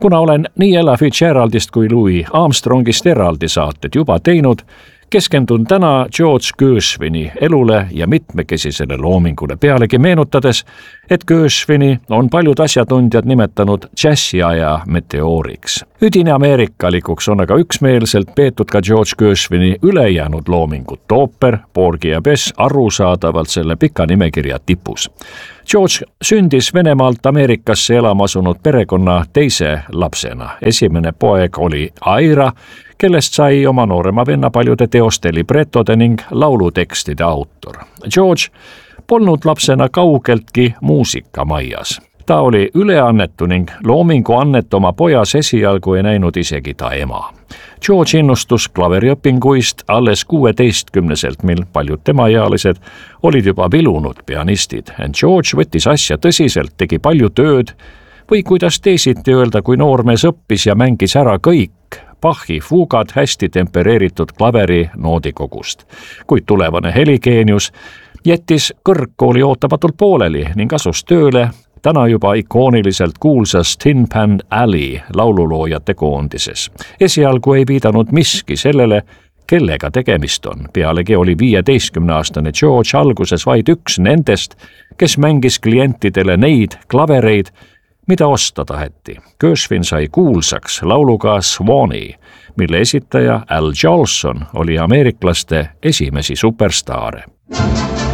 Kuna olen nii Ella Fitzgeraldist kui Louis Armstrongist eraldi saated juba teinud, keskendun täna George Gershwini elule ja mitmekesisele loomingule, pealegi meenutades, et Gershwini on paljud asjatundjad nimetanud džässiaja meteooriks. Üdine ameerikalikuks on aga üksmeelselt peetud ka George Gershwini ülejäänud loomingut, ooper, Porgy ja Bess arusaadavalt selle pika nimekirja tipus. George sündis Venemaalt Ameerikasse elama asunud perekonna teise lapsena. Esimene poeg oli Ira, kellest sai oma noorema venna paljude teoste libretode ning laulutekstide autor. George polnud lapsena kaugeltki muusikamajas. Ta oli üleannetu ning loomingu annet oma pojas esialgu ei näinud isegi ta ema. George innustus klaveriõpinguist alles 16-selt, mil paljud temaealised olid juba vilunud pianistid. George võttis asja tõsiselt, tegi palju tööd või kuidas teisiti öelda, kui noormees õppis ja mängis ära kõik Bachi fuugad hästi tempereeritud klaveri noodikogust. Kuid tulevane heligeenius jättis kõrgkooli ootamatult pooleli ning asus tööle täna juba ikooniliselt kuulsas Tin Pan Alley laululoojate koondises. Esialgu ei viidanud miski sellele, kellega tegemist on. Pealegi oli 15-aastane George alguses vaid üks nendest, kes mängis klientidele neid klavereid, mida osta taheti. Gershwin sai kuulsaks lauluga Swanee, mille esitaja Al Jolson oli ameeriklaste esimesi superstaare.